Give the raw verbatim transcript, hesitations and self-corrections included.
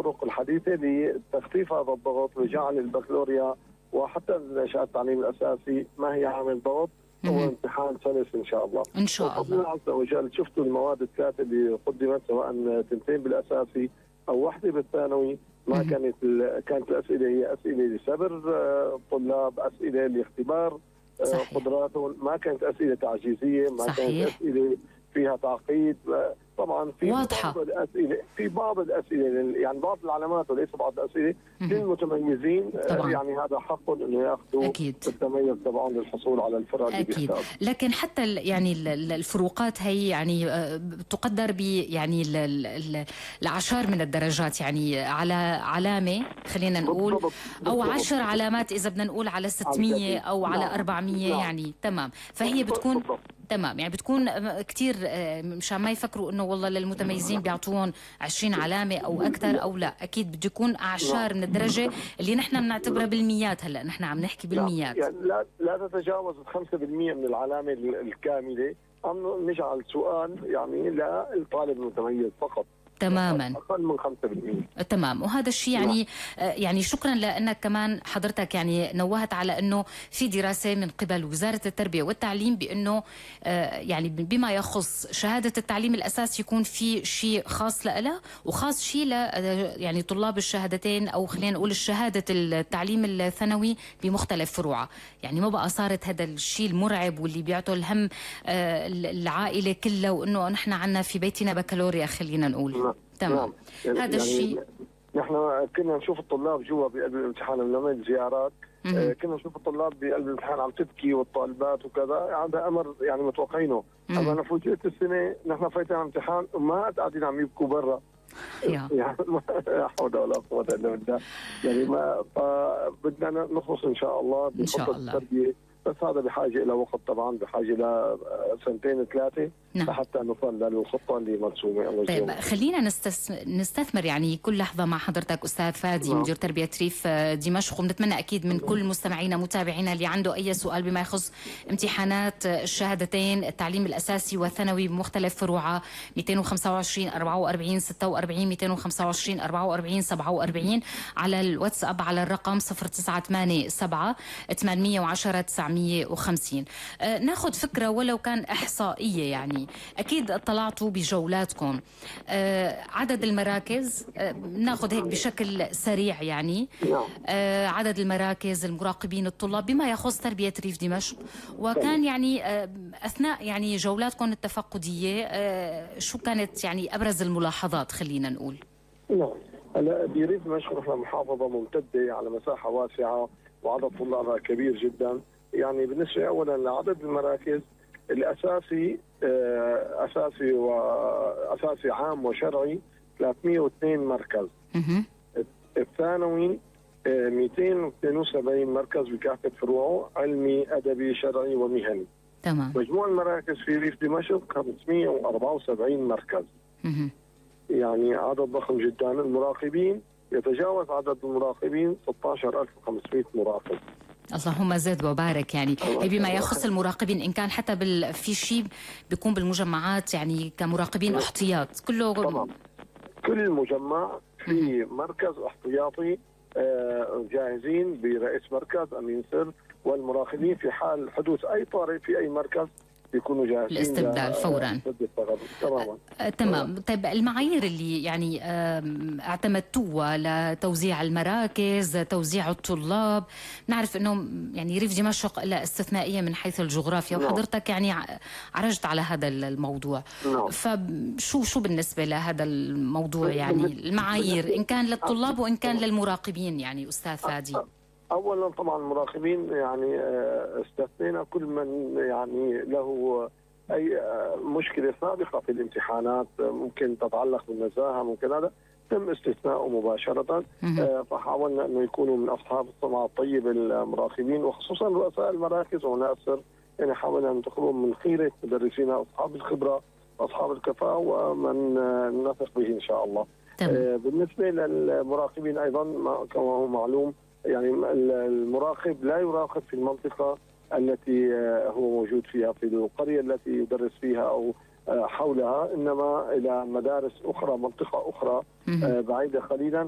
الطرق الحديثه لتخفيف هذا الضغط وجعل البكالوريا وحتى شهاده التعليم الاساسي ما هي عامل ضغط، هو امتحان سلس ان شاء الله. ان شاء الله. الله عز وجل شفتوا المواد الثلاثه اللي قدمت، سواء تنتين بالاساسي او واحده بالثانوي، ما كانت كانت الاسئله هي اسئله لسبر الطلاب، اسئله لاختبار قدراتهم، ما كانت اسئله تعجيزيه، ما صحيح. كانت اسئله فيها تعقيد. طبعا في واضحة. بعض الاسئله في بعض الاسئله يعني بعض العلامات وليس بعض الاسئله للمتميزين، طبعا. يعني هذا حقهم انه ياخذوا أكيد. التميز تبعهم للحصول على الفرق اللي أكيد. بيحتاجوا. لكن حتى يعني الفروقات هي يعني تقدر ب يعني العشر من الدرجات، يعني على علامة خلينا نقول بالضبط. أو بالضبط. عشر علامات إذا بدنا نقول على ستمية أو على نعم. أربعمية. نعم. يعني تمام. فهي بتكون بالضبط. تمام، يعني بتكون كتير مشان ما يفكروا انه والله للمتميزين بيعطوهم عشرين علامه او اكثر او لا، اكيد بده يكون اعشار من الدرجه اللي نحن بنعتبرها بالميات. هلا نحن عم نحكي بالميات. يعني لا لا تتجاوز خمسة بالمئة من العلامه الكامله، أم نجعل سؤال يعني للطالب المتميز فقط. تماما. اقل من خمسة بالمئة. تمام. وهذا الشيء يعني آه يعني شكرا لانك كمان حضرتك يعني نوهت على انه في دراسه من قبل وزاره التربيه والتعليم بانه آه يعني بما يخص شهاده التعليم الاساسي يكون في شيء خاص لها وخاص شيء ل يعني طلاب الشهادتين او خلينا نقول شهاده التعليم الثانوي بمختلف فروعها. يعني ما بقى صارت هذا الشيء المرعب واللي بيعطوا الهم آه العائله كلها وانه نحن عندنا في بيتنا بكالوريا خلينا نقول. تمام. نعم. هذا يعني الشيء نحن كنا نشوف الطلاب جوا بقلب الامتحان لما نعمل زيارات، آه كنا نشوف الطلاب بقلب الامتحان عم تبكي والطالبات وكذا، هذا امر يعني متوقعينه. اما انا فوجئت السنه نحن فايتين على الامتحان وما قاعدين عم يبكوا برا. يا يعني لا حول ولا قوه الا بالله. يعني ما بدنا نخلص ان شاء الله بخطه التربيه، بس هذا بحاجه الى وقت طبعا، بحاجه الى سنتين ثلاثه. نعم. حتى نوصل للخطه اللي مرسومه. طيب خلينا نستثمر يعني كل لحظه مع حضرتك استاذ فادي مدير تربيه ريف دمشق، ونتمنى اكيد من كل مستمعينا متابعينا اللي عنده اي سؤال بما يخص امتحانات الشهادتين التعليم الاساسي والثانوي بمختلف فروعها مئتين وخمسة وعشرين أربعة وأربعين ستة وأربعين مئتين وخمسة وعشرين أربعة وأربعين سبعة وأربعين على الواتساب على الرقم صفر تسعة ثمانية سبعة ثمانمئة وعشرة تسعمئة وخمسين. آه ناخذ فكره ولو كان احصائيه. يعني أكيد اطلعتوا بجولاتكم آه عدد المراكز، آه ناخذ هيك بشكل سريع يعني آه عدد المراكز المراقبين الطلاب بما يخص تربية ريف دمشق، وكان يعني آه أثناء يعني جولاتكم التفقدية آه شو كانت يعني أبرز الملاحظات خلينا نقول؟ نعم. هلا بريف دمشق نحن محافظة ممتدة على مساحة واسعة وعدد طلابها كبير جدا. يعني بالنسبة أولا لعدد المراكز الأساسي أساسي وأساسي عام وشرعي ثلاثمئة واثنين مركز. الثانوي مئتين واثنين وسبعين مركز بكافة فروعه، علمي أدبي شرعي ومهني. تمام. مجموع المراكز في ريف دمشق خمسمئة وأربعة وسبعين مركز. مه. يعني عدد ضخم جدا. المراقبين يتجاوز عدد المراقبين ستة عشر ألف وخمسمئة مراقب. اللهم زد وبارك. يعني بما يخص المراقبين ان كان حتى بال... في شيء بيكون بالمجمعات يعني كمراقبين احتياط كله طبعا. كل مجمع في مركز احتياطي جاهزين برئيس مركز امين سر، والمراقبين في حال حدوث اي طارئ في اي مركز يكونوا جاهزين الاستبدال فورا. تماما. آه تمام. طيب المعايير اللي يعني اعتمدتوها لتوزيع المراكز توزيع الطلاب، نعرف انه يعني ريف دمشق لها استثنائيه من حيث الجغرافيا وحضرتك يعني عرجت على هذا الموضوع. نعم. فشو شو بالنسبه لهذا الموضوع يعني المعايير ان كان للطلاب وان كان للمراقبين يعني استاذ فادي؟ اولا طبعا المراقبين يعني استثنينا كل من يعني له اي مشكله سابقه في الامتحانات ممكن تتعلق بالنزاهه، ممكن هذا تم استثناؤه مباشره. فحاولنا انه يكونوا من اصحاب السمعه الطيب المراقبين، وخصوصا رؤساء المراكز وناصر يعني حاولنا ان ننتخبهم من خيره مدرسينا اصحاب الخبره واصحاب الكفاءه ومن نثق به ان شاء الله. تمام. بالنسبه للمراقبين ايضا كما هو معلوم يعني المراقب لا يراقب في المنطقة التي هو موجود فيها في القرية التي يدرس فيها أو حولها، إنما إلى مدارس أخرى منطقة أخرى بعيدة قليلا